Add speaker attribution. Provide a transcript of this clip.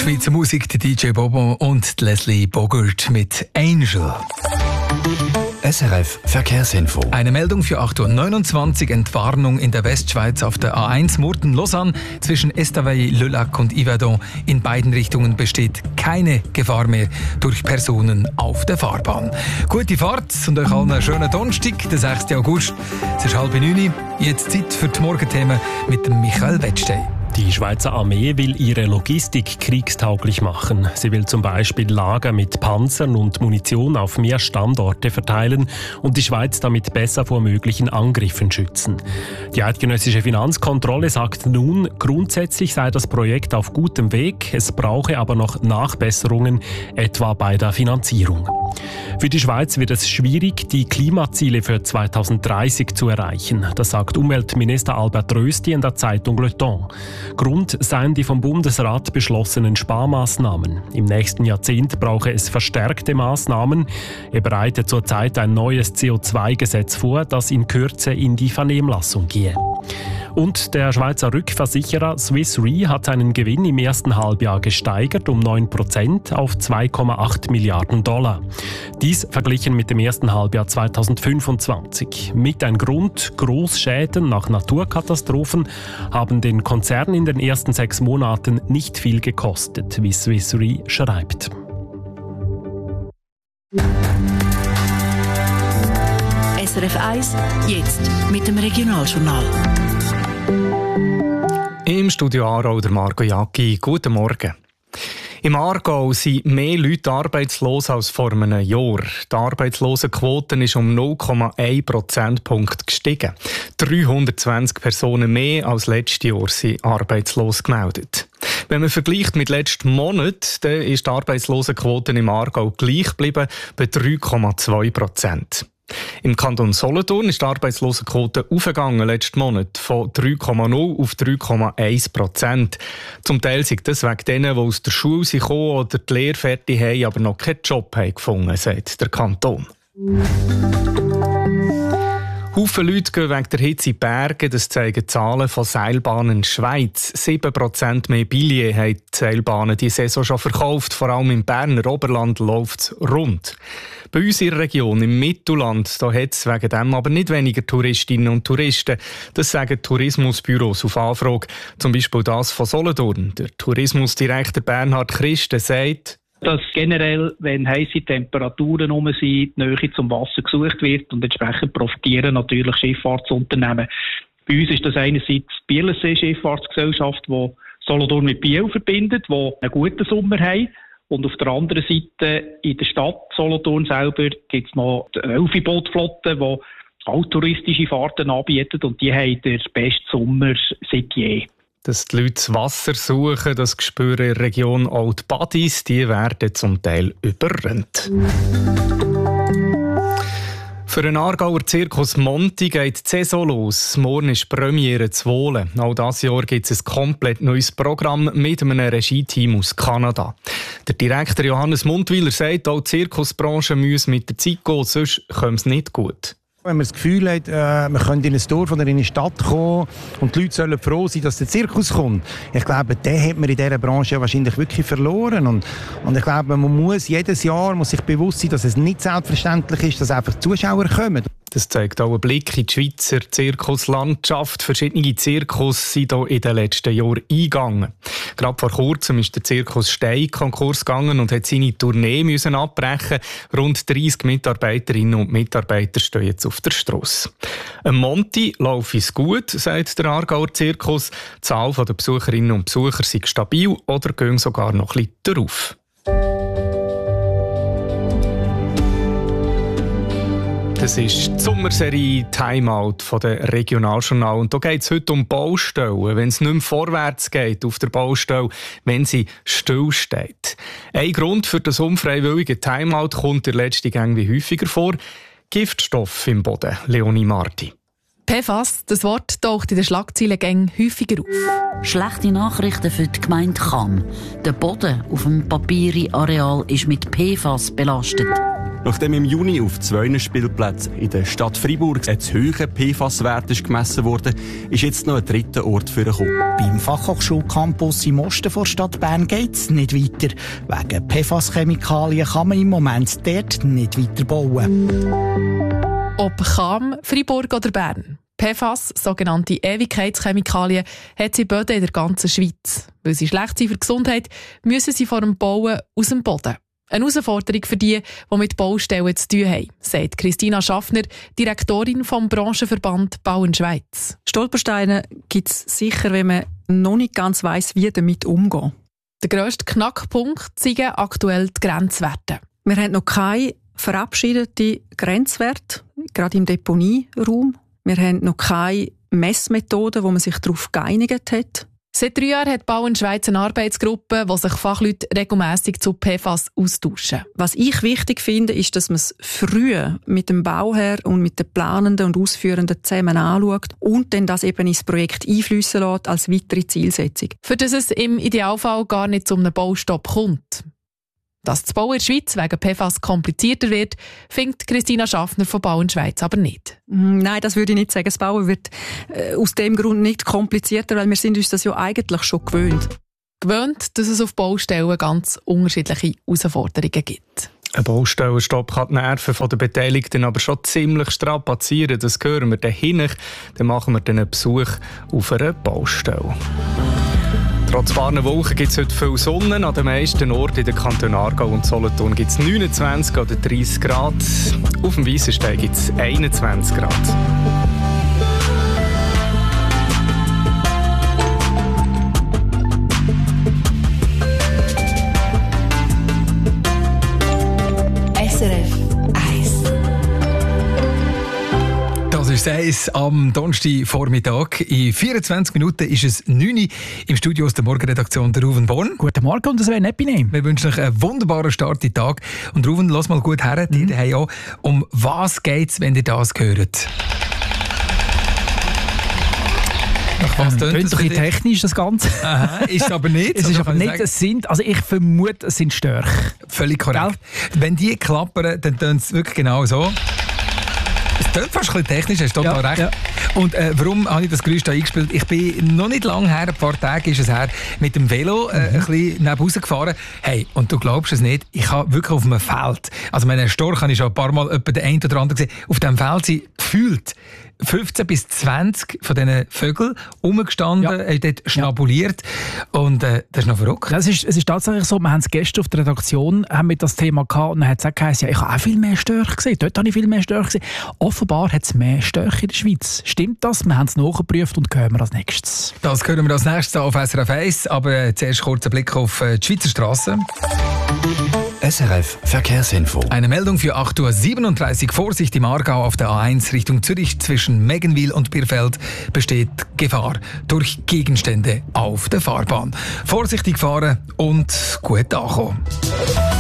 Speaker 1: Schweizer Musik, die DJ Bobo und die Leslie Bogert mit Angel.
Speaker 2: SRF Verkehrsinfo.
Speaker 1: Eine Meldung für 8.29 Uhr. Entwarnung in der Westschweiz auf der A1 Murten-Lausanne. Zwischen Estavayer, Le Lac und Yverdon. In beiden Richtungen besteht keine Gefahr mehr durch Personen auf der Fahrbahn. Gute Fahrt und euch allen einen schönen Donnerstag, den 6. August. Es ist 8:30 Uhr. Jetzt Zeit für die Morgenthemen mit dem Michael Wettstein.
Speaker 3: Die Schweizer Armee will ihre Logistik kriegstauglich machen. Sie will zum Beispiel Lager mit Panzern und Munition auf mehr Standorte verteilen und die Schweiz damit besser vor möglichen Angriffen schützen. Die eidgenössische Finanzkontrolle sagt nun, grundsätzlich sei das Projekt auf gutem Weg, es brauche aber noch Nachbesserungen, etwa bei der Finanzierung. Für die Schweiz wird es schwierig, die Klimaziele für 2030 zu erreichen. Das sagt Umweltminister Albert Rösti in der Zeitung Le Temps. Grund seien die vom Bundesrat beschlossenen Sparmaßnahmen. Im nächsten Jahrzehnt brauche es verstärkte Maßnahmen. Er bereitet zurzeit ein neues CO2-Gesetz vor, das in Kürze in die Vernehmlassung gehe. Und der Schweizer Rückversicherer Swiss Re hat seinen Gewinn im ersten Halbjahr gesteigert um 9% auf 2,8 Milliarden $. Dies verglichen mit dem ersten Halbjahr 2025. Mit ein Grund, Großschäden nach Naturkatastrophen haben den Konzern in den ersten 6 Monaten nicht viel gekostet, wie Swiss Re schreibt.
Speaker 4: SRF 1, jetzt mit dem Regionaljournal.
Speaker 5: Im Studio Aarau der Marco Jacki. Guten Morgen. Im Aargau sind mehr Leute arbeitslos als vor einem Jahr. Die Arbeitslosenquote ist um 0,1 Prozentpunkt gestiegen. 320 Personen mehr als letztes Jahr sind arbeitslos gemeldet. Wenn man vergleicht mit letztem Monat, dann ist die Arbeitslosenquote im Aargau gleich geblieben bei 3,2%. Im Kanton Solothurn ist die Arbeitslosenquote aufgegangen letzten Monat von 3,0 auf 3,1%. Zum Teil sind das wegen denen, die aus der Schule kommen oder die Lehre fertig haben, aber noch keinen Job haben gefunden, sagt der Kanton. Haufen Leute gehen wegen der Hitze in die Berge, das zeigen Zahlen von Seilbahnen Schweiz. 7% mehr Billets haben die Seilbahnen diese Saison schon verkauft. Vor allem im Berner Oberland läuft es rund. Bei uns in der Region, im Mittelland, da hat es wegen dem aber nicht weniger Touristinnen und Touristen. Das sagen Tourismusbüros auf Anfrage. Zum Beispiel das von Solothurn. Der Tourismusdirektor Bernhard Christen sagt,
Speaker 6: dass generell, wenn heisse Temperaturen rum sind, die Nähe zum Wasser gesucht wird und entsprechend profitieren natürlich Schifffahrtsunternehmen. Bei uns ist das einerseits die Bielersee Schifffahrtsgesellschaft, die Solothurn mit Biel verbindet, die einen guten Sommer haben. Und auf der anderen Seite in der Stadt Solothurn selber gibt es noch die Elfi-Bootflotte, die auch touristische Fahrten anbietet und die haben den besten Sommer seit je.
Speaker 5: Dass die Leute das Wasser suchen, das spüren in der Region auch die Buddies, die werden zum Teil überrannt. Für den Aargauer Zirkus Monti geht die Saison los. Morgen ist die Premiere zu Wohlen. Auch dieses Jahr gibt es ein komplett neues Programm mit einem Regie-Team aus Kanada. Der Direktor Johannes Mundwiler sagt, auch die Zirkusbranche muss mit der Zeit gehen, sonst kommt es nicht gut.
Speaker 7: Wenn man das Gefühl hat, man könnte in ein Dorf oder in eine Stadt kommen und die Leute sollen froh sein, dass der Zirkus kommt. Ich glaube, den hat man in dieser Branche ja wahrscheinlich wirklich verloren. Und ich glaube, man muss jedes Jahr sich bewusst sein, dass es nicht selbstverständlich ist, dass einfach Zuschauer kommen.
Speaker 5: Das zeigt auch ein Blick in die Schweizer Zirkuslandschaft. Verschiedene Zirkus sind hier in den letzten Jahren eingegangen. Gerade vor kurzem ist der Zirkus Stein Konkurs gegangen und hat seine Tournee müssen abbrechen. Rund 30 Mitarbeiterinnen und Mitarbeiter stehen jetzt auf der Strasse. Am Monti laufe es gut, sagt der Aargauer Zirkus. Die Zahl der Besucherinnen und Besucher sei stabil oder gehen sogar noch ein bisschen darauf. Das ist die Sommerserie Timeout von der Regionaljournal. Und da geht es heute um Baustellen, wenn es nicht mehr vorwärts geht auf der Baustelle, wenn sie still steht. Ein Grund für das unfreiwillige Timeout kommt der letzte Gang wie häufiger vor. Giftstoff im Boden, Leonie Marti.
Speaker 8: PFAS, das Wort taucht in den Schlagzeilengängen häufiger auf.
Speaker 4: Schlechte Nachrichten für die Gemeinde Cham. Der Boden auf dem Papiri-Areal ist mit PFAS belastet.
Speaker 9: Nachdem im Juni auf 2 Spielplätzen in der Stadt Freiburg ein zu hoher PFAS-Wert gemessen wurde, ist jetzt noch ein dritter Ort für ihn gekommen.
Speaker 10: Beim Fachhochschulcampus im Osten der Stadt Bern geht es nicht weiter. Wegen PFAS-Chemikalien kann man im Moment dort nicht weiter bauen.
Speaker 8: Ob Cham, Freiburg oder Bern. PFAS, sogenannte Ewigkeitschemikalien, hat sie Böden in der ganzen Schweiz. Weil sie schlecht sind für die Gesundheit, müssen sie vor dem Bauen aus dem Boden. Eine Herausforderung für die mit Baustellen zu tun haben, sagt Christina Schaffner, Direktorin vom Branchenverband Bauen Schweiz.
Speaker 11: Stolpersteine gibt es sicher, wenn man noch nicht ganz weiss, wie damit umgehen.
Speaker 8: Der grösste Knackpunkt sind aktuell die Grenzwerte.
Speaker 11: Wir haben noch keine verabschiedeten Grenzwerte, gerade im Deponieraum. Wir haben noch keine Messmethoden, wo man sich darauf geeinigt hat.
Speaker 8: Seit 3 Jahren hat Bauen Schweiz eine Arbeitsgruppe, wo sich Fachleute regelmässig zu PFAS austauschen.
Speaker 11: Was ich wichtig finde, ist, dass man es früh mit dem Bauherr und mit den Planenden und Ausführenden zusammen anschaut und dann das eben ins Projekt einfliessen lässt als weitere Zielsetzung.
Speaker 8: Für das es im Idealfall gar nicht zu einem Baustopp kommt. Dass das Bauen in der Schweiz wegen PFAS komplizierter wird, findet Christina Schaffner von Bauen Schweiz aber nicht.
Speaker 11: Nein, das würde ich nicht sagen. Das Bauen wird aus dem Grund nicht komplizierter, weil wir sind uns das ja eigentlich schon gewöhnt.
Speaker 8: Gewöhnt, dass es auf Baustellen ganz unterschiedliche Herausforderungen gibt.
Speaker 5: Ein Baustellenstopp kann die Nerven der Beteiligten aber schon ziemlich strapazieren. Das hören wir dann hin. Dann machen wir einen Besuch auf einer Baustelle. Trotz warmen Wolken gibt es heute viel Sonne. An den meisten Orten in den Kantonen Aargau und Solothurn gibt es 29 oder 30 Grad. Auf dem Weissenstein gibt es 21 Grad.
Speaker 4: SRF 1.
Speaker 1: Das ist es am Donnerstagvormittag. In 24 Minuten ist es 9 Uhr im Studio aus der Morgenredaktion der Ruven Born.
Speaker 12: Guten Morgen und Sven Epine.
Speaker 1: Wir wünschen euch einen wunderbaren Start in den Tag. Und Ruven, lass mal gut her, dir daheim auch. Um was geht es, wenn ihr das hört?
Speaker 12: Was tönt doch ein technisch, das Ganze.
Speaker 1: Aha, ist es aber nicht.
Speaker 12: Es ist aber nicht, es sind, also ich vermute, es sind Störche.
Speaker 1: Völlig korrekt. Gell? Wenn die klappern, dann tönt es wirklich genau so. Es tönt fast ein bisschen technisch, hast du total recht. Ja. Und warum habe ich das Geräusch da eingespielt? Ich bin noch nicht lange her, ein paar Tage ist es her, mit dem Velo ein bisschen neben Hause gefahren. Hey, und du glaubst es nicht, ich habe wirklich auf einem Feld, also meinen Storch habe ich schon ein paar Mal etwa den einen oder anderen gesehen, auf diesem Feld sind gefühlt 15 bis 20 von diesen Vögeln rumgestanden, haben dort schnabuliert. Und das ist noch verrückt.
Speaker 12: Ja, es ist tatsächlich so, wir haben es gestern auf der Redaktion haben wir das Thema gehabt und dann hat es auch geheißen, ja, ich habe auch viel mehr Störche gesehen. Dort habe ich viel mehr Störche gesehen. Offenbar hat es mehr Störche in der Schweiz. Stimmt das? Wir haben es nachgeprüft und hören wir als nächstes.
Speaker 1: Das hören wir als nächstes auf SRF 1, aber zuerst kurz ein Blick auf die Schweizer Strassen.
Speaker 2: SRF Verkehrsinfo.
Speaker 1: Eine Meldung für 8.37 Uhr. Vorsicht im Aargau auf der A1 Richtung Zürich zwischen Meggenwil und Birfeld besteht Gefahr durch Gegenstände auf der Fahrbahn. Vorsichtig fahren und gut ankommen.